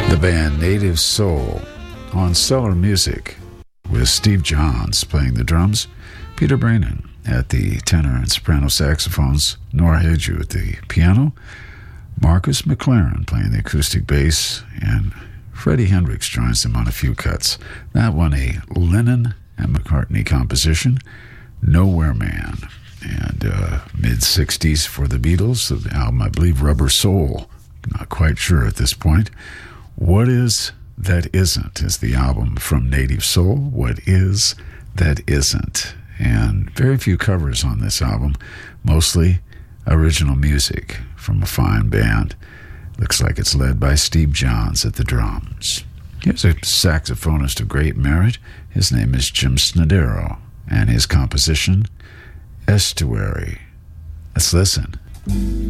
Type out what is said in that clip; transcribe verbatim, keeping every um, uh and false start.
The band Native Soul on Stellar Music with Steve Johns playing the drums, Peter Brannon at the tenor and soprano saxophones, Nora Hedju at the piano, Marcus McLaren playing the acoustic bass, and Freddie Hendrix joins them on a few cuts. That one a Lennon and McCartney composition, Nowhere Man, and uh, mid-sixties for the Beatles, the album, I believe, Rubber Soul. Not quite sure at this point. What Is That Isn't is the album from Native Soul. What Is That Isn't? And very few covers on this album, mostly original music from a fine band. Looks like it's led by Steve Johns at the drums. Here's a saxophonist of great merit. His name is Jim Snodero, and his composition, Estuary. Let's listen.